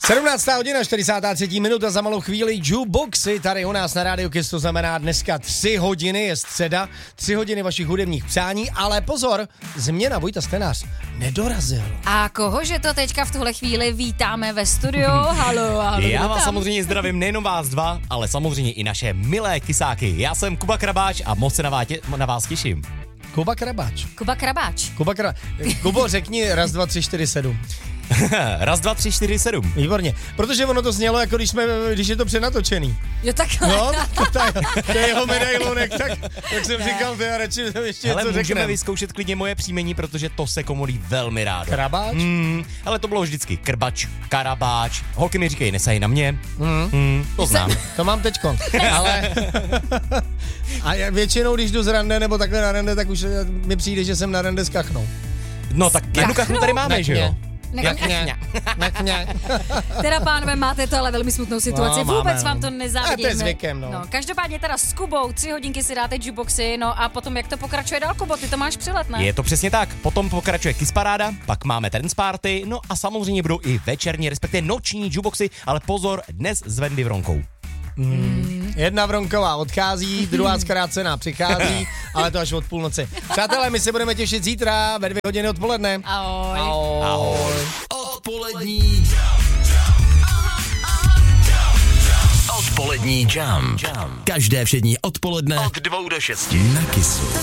17. hodina, 43. minuta, za malou chvíli Jukeboxy tady u nás na Rádiu Kiss, to znamená dneska 3 hodiny, je středa, 3 hodiny vašich hudebních přání, ale pozor, změna, Vojta Stenář nedorazil. A kohože to teďka v tuhle chvíli vítáme ve studiu? Halo. Já vás samozřejmě zdravím, nejenom vás dva, ale samozřejmě i naše milé kysáky. Já jsem Kuba Krabáč a moc se na vás těším. Kuba Krabáč. Kubo, řekni 1, 2, 3, 4, 7. 1, 2, 3, 4, 7. Výborně, protože ono to znělo, jako když je to přenatočený. Jo, takhle. No, to je jeho medailonek, tak jsem říkal, to já radši ještě něco řekneme. Můžeme vyzkoušet klidně moje příjmení, protože to se komolí velmi rádo. Krabáč? Ale to bylo vždycky Krbač, Karabáč, holky mi říkají, nesají na mě. To znám. To mám teďkon, ale... A já většinou, když jdu z rande nebo takhle na rande, tak už mi přijde, že jsem na rande s kachnou. No tak jednu kachnu tady máme, že jo? Teda, pánové, máte to ale velmi smutnou situaci. No, vůbec vám to nezávidím. To je zvykem, no. Každopádně teda s Kubou 3 hodinky si dáte Jukeboxy, no a potom jak to pokračuje dál, Kubo, ty to máš přilet, ne? Je to přesně tak. Potom pokračuje Kiss Paráda, pak máme Trance Party, no a samozřejmě budou i večerní, respektive noční Jukeboxy, ale pozor, dnes s Wendy Vronkou. Jedna Vronková odchází, druhá zkrácená přichází, ale to až od půlnoci. Přátelé, my se budeme těšit zítra ve 2 hodiny odpoledne. Ahoj. Ahoj. Odpolední jam. Každé všední odpoledne od 2 do 6 na Kissu.